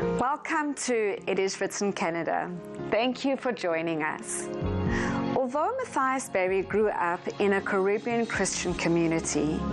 Welcome to It Is Written Canada. Thank you for joining us. Although Matthias Berry grew up in a Caribbean Christian community,